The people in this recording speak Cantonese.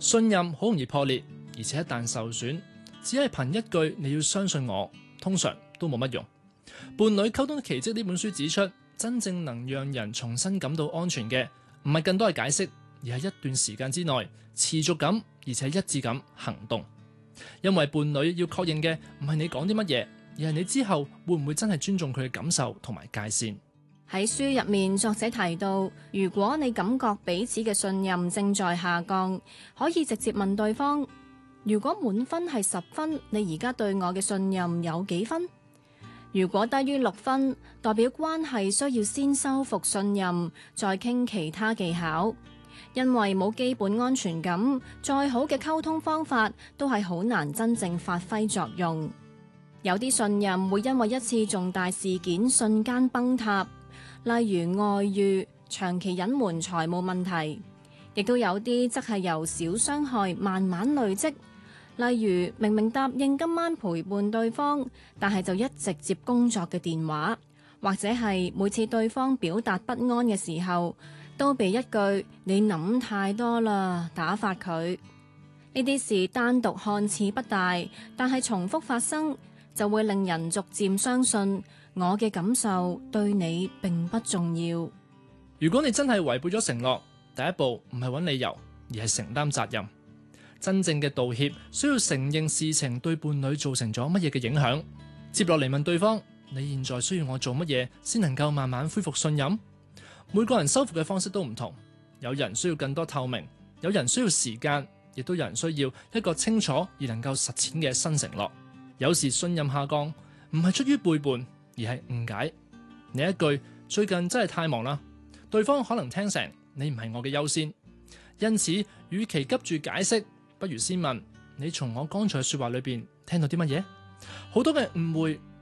信任好容易破裂，而且一旦受損，只係憑一句你要相信我，通常都冇乜用。伴侶溝通的奇蹟呢本書指出，真正能讓人重新感到安全嘅，唔係更多嘅解釋，而係一段時間之內持續咁而且一致咁行動。因為伴侶要確認嘅唔係你講啲乜嘢，而係你之後會唔會真係尊重佢嘅感受同埋界線。 喺書入面，作者提到，如果你感覺彼此嘅信任正在下降，可以直接問對方：如果滿分係10分，你而家對我嘅信任有幾分？如果低於6分，代表關係需要先修復信任，再傾其他技巧。因為冇基本安全感，再好嘅溝通方法都係好難真正發揮作用。有啲信任會因為一次重大事件瞬間崩塌，例如外遇、長期隱瞞財務問題，亦都有啲則係由小傷害慢慢累積，例如明明答應今晚陪伴對方，但係就一直接工作嘅電話，或者係每次對方表達不安嘅時候，都被一句你諗太多啦打發佢。呢啲事單獨看似不大，但係重複發生，就會令人逐漸相信我嘅感受對你並不重要。 如果你真係違背咗承諾，第一步唔係揾理由，而係承擔責任。真正嘅道歉需要承認事情對伴侶造成咗乜嘢嘅影響，接落嚟問對方：你現在需要我做乜嘢先能夠慢慢恢復信任？每個人修復嘅方式都唔同，有人需要更多透明，有人需要時間，亦都有人需要一個清楚而能夠實踐嘅新承諾。有時信任下降唔係出於背叛，而係誤解。你一句最近真係太忙啦，對方可能聽成你唔係我嘅優先，因此與其急住解釋，不如先問你從我剛才嘅說話裏邊聽到啲乜嘢？好多嘅誤會